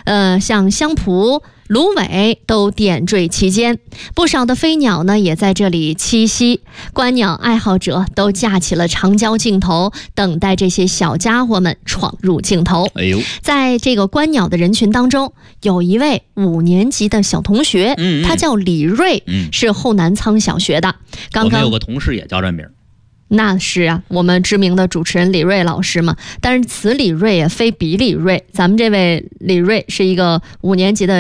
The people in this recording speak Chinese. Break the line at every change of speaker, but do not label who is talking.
像香蒲、芦苇都点缀其间，不少的飞鸟呢也在这里栖息。观鸟爱好者都架起了长焦镜头，等待这些小家伙们闯入镜头。在这个观鸟的人群当中，有一位5年级的小同学，他叫李瑞，是后南仓小学的。刚刚
我们有个同事也叫这名。
那是啊，我们知名的主持人李瑞老师嘛。但是此李瑞也非彼李瑞，咱们这位李瑞是一个5年级的